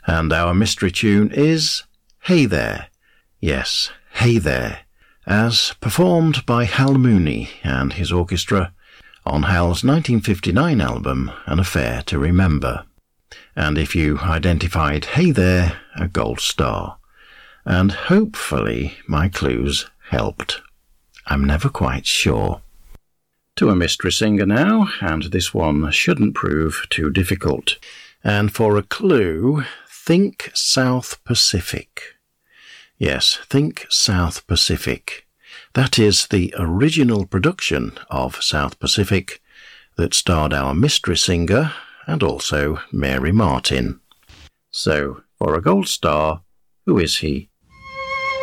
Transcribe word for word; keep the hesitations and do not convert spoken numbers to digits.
And our mystery tune is Hey There. Yes, Hey There, as performed by Hal Mooney and his orchestra on Hal's nineteen fifty-nine album An Affair to Remember. And if you identified Hey There, a gold star. And hopefully my clues helped. I'm never quite sure. To a mystery singer now, and this one shouldn't prove too difficult. And for a clue, think South Pacific. Yes, think South Pacific. That is the original production of South Pacific that starred our mystery singer and also Mary Martin. So, for a gold star, who is he?